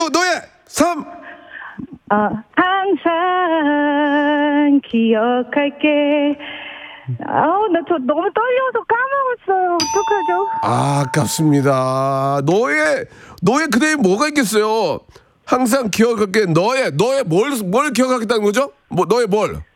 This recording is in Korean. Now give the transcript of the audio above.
너의 삶. 항상 기억할게. 나 저 너무 떨려서 까먹었어요. 어떡하죠? 아깝습니다. 너의 그대에 뭐가 있겠어요? 항상 기억할게. 너의 뭘 기억하겠다는 거죠? 너의 뭘?